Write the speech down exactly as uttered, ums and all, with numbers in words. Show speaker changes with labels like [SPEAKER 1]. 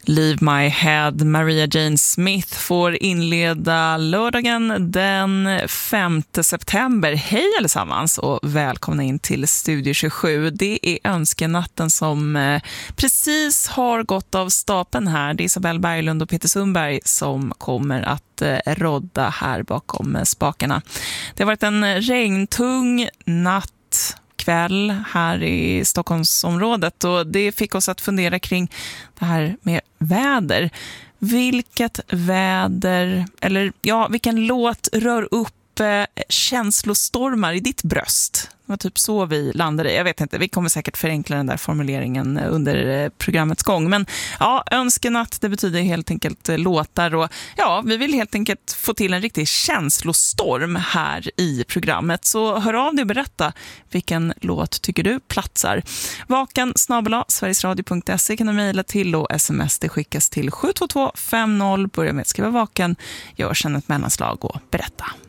[SPEAKER 1] Leave My Head, Maria Jane Smith får inleda lördagen den femte september. Hej allesammans och välkomna in till Studio tjugosju. Det är önskenatten som precis har gått av stapeln här. Det är Isabelle Berglund och Peter Sundberg som kommer att rodda här bakom spakarna. Det har varit en regntung natt kväll här i Stockholmsområdet och det fick oss att fundera kring det här med väder. Vilket väder, eller ja, vilken låt rör upp eh, känslostormar i ditt bröst? Det var typ så vi landade. Jag vet inte, vi kommer säkert förenkla den där formuleringen under programmets gång. Men ja, önskenatt, det betyder helt enkelt låtar. Och ja, vi vill helt enkelt få till en riktig känslostorm här i programmet. Så hör av dig och berätta vilken låt tycker du platsar. Vaken snabel-a sverigesradio punkt se kan du mejla till och sms det skickas till sju två två fem noll. Börja med att skriva vaken, gör sedan ett mellanslag och berätta.